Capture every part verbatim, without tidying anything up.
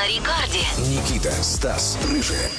Рекорде. Никита, Стас, Рыжий.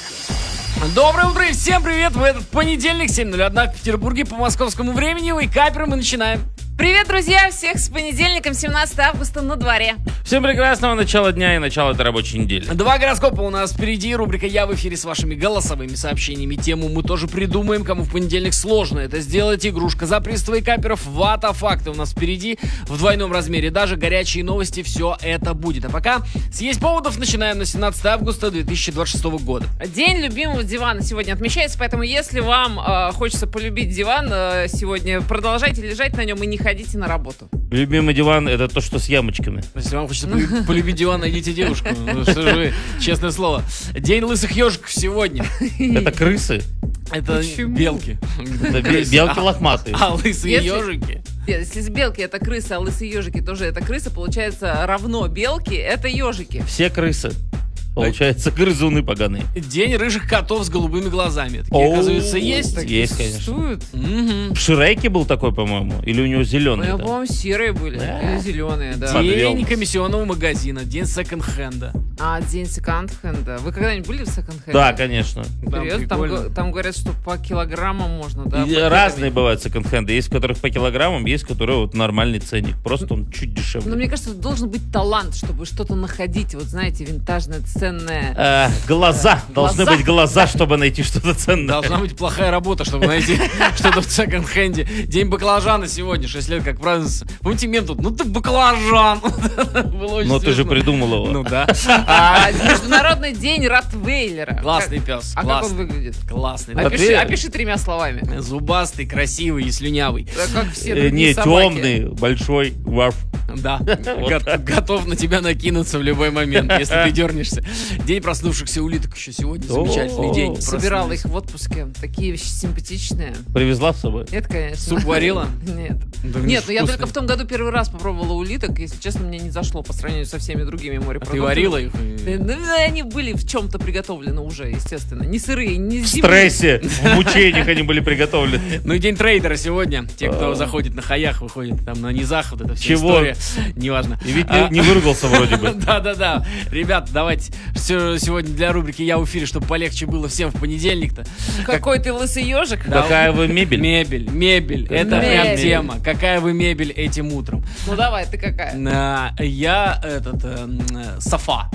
Доброе утро и всем привет! В этот понедельник, семь ноль один в Петербурге по московскому времени. Вейкаперы, мы начинаем. Привет, друзья! Всех с понедельником, семнадцатого августа на дворе. Всем прекрасного начала дня и начала этой рабочей недели. Два гороскопа у нас впереди. Рубрика «Я в эфире» с вашими голосовыми сообщениями. Тему мы тоже придумаем. Кому в понедельник сложно это сделать. Игрушка за приз вейкаперов. Вата факты у нас впереди. В двойном размере. Даже горячие новости. Все это будет. А пока съесть поводов начинаем на семнадцатого августа две тысячи двадцать шестого года. День любимого дивана сегодня отмечается, поэтому если вам э, хочется полюбить диван э, сегодня, продолжайте лежать на нем и не ходите на работу. Любимый диван — это то, что с ямочками. Если вам хочется полюбить, полюбить диван, найдите девушку. Ну, что же вы, честное слово. День лысых ежиков сегодня. Это крысы. Это Почему? белки. Это бе- белки лохматые. А лысые Если- ежики? Нет, если с белки это крысы, а лысые ежики тоже это крысы, получается равно белки это ежики. Все крысы. Получается, грызуны поганые. День рыжих котов с голубыми глазами. Такие, Оу, оказывается, есть. Такие Есть, конечно. существуют? Мгм. В Шреке был такой, по-моему. Или у него У зеленый? меня, там? по-моему, серые были. Да. Или зеленые, да. Смотрел. День комиссионного магазина. День секонд-хенда. А, день секонд-хенда. Вы когда-нибудь были в секонд-хенде? Да, конечно. Серьезно? Там, прикольно. го- там говорят, что по килограммам можно, да? И пакетами. разные бывают секонд-хенды. Есть, в которых по килограммам, есть, которые вот нормальный ценник. Просто он чуть Но дешевле. мне кажется, должен быть талант, чтобы что-то находить. Вот знаете, винтажное, ценное. Э, глаза. Должны Глаза? быть глаза, чтобы найти что-то ценное. Должна быть плохая работа, чтобы найти что-то в секонд-хенде. День баклажана сегодня, шесть лет как празднуется. Помните мем тут? Ну ты баклажан! Было очень Но ты же смешно. придумал его. Ну да. А, Международный день Ротвейлера. Классный Как- пес. А как он Классный. выглядит? Классный. А Опиши, ты- опиши тремя словами. Зубастый, красивый и слюнявый. Да, как все Э, другие Не, собаки. темный, большой, варф. Да. Го- Готов на тебя накинуться в любой момент, если ты дернешься. День проснувшихся улиток еще сегодня. Замечательный О, день. Собирала Проснулись. их в отпуске. Такие симпатичные. Привезла с собой? Нет, конечно. Суп варила? Нет. Да, Нет, ну я вкусный. только в том году первый раз попробовала улиток. Если честно, мне не зашло по сравнению со всеми другими А морепродуктами. ты варила их? Э, Ну, они были в чем-то приготовлены уже, естественно. Не сырые, не В зимние. стрессе, в мучениях они были приготовлены. Ну и день трейдера сегодня. Те, кто А. заходит на хаях, выходит там на низах, вот это вся Чего? история. Неважно. И ведь А, не, не выругался вроде бы. Да-да-да. Ребят, давайте все сегодня для рубрики «Я в эфире», чтобы полегче было всем в понедельник-то. Какой ты лысый ежик. Да. Какая вы мебель? Мебель, мебель. Это прям Мебель. тема. Какая вы мебель этим утром? Ну давай, ты какая? А, я этот э, м, э, софа.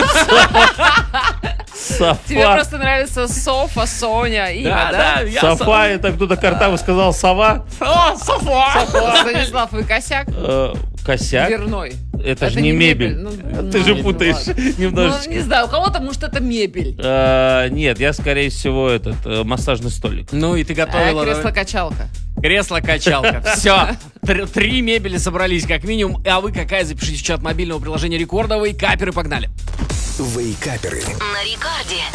Тебе Софа. просто нравится Софа, Соня, имя, да? я Софа, это кто-то картаво сказал сова. О, софа! Станислав, вы косяк Э, Косяк. дверной. Это же не мебель. Ну, Ты ну, же ну, путаешь ладно. Ну, немножечко. не знаю, у кого-то, может, это мебель. Э, Нет, я, скорее всего, этот э, массажный столик. Ну и ты А готовила. да? кресло-качалка. Кресло-качалка. Все. Три мебели собрались как минимум. А вы какая? Запишите в чат мобильного приложения Рекорда. Вейкаперы, погнали. Вейкаперы. На Рекорде.